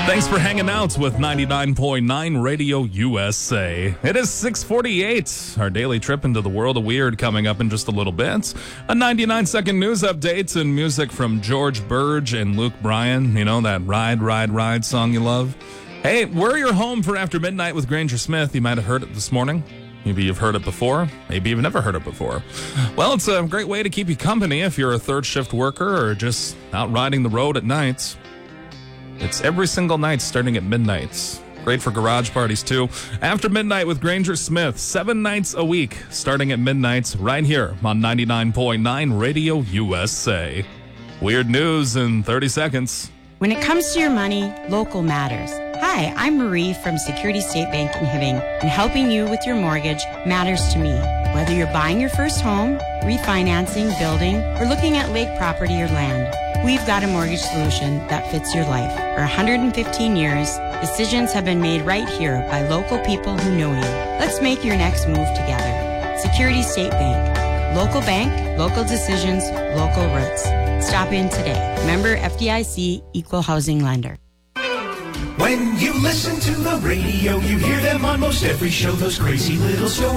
Thanks for hanging out with 99.9 Radio USA. It is 6:48. Our daily trip into the world of weird coming up in just a little bit. A 99-second news update and music from George Burge and Luke Bryan. You know, that Ride, Ride, Ride song you love? Hey, we're your home for After Midnight with Granger Smith. You might have heard it this morning. Maybe you've heard it before. Maybe you've never heard it before. Well, it's a great way to keep you company if you're a third shift worker or just out riding the road at night. It's every single night starting at midnight. Great for garage parties, too. After Midnight with Granger Smith, 7 nights a week, starting at midnight, right here on 99.9 Radio USA. Weird news in 30 seconds. When it comes to your money, local matters. Hi, I'm Marie from Security State Bank in Hibbing, and helping you with your mortgage matters to me. Whether you're buying your first home, refinancing, building, or looking at lake property or land, we've got a mortgage solution that fits your life. For 115 years, decisions have been made right here by local people who know you. Let's make your next move together. Security State Bank. Local bank, local decisions, local roots. Stop in today. Member FDIC, Equal Housing Lender. When you listen to the radio, you hear them on most every show, those crazy little stories.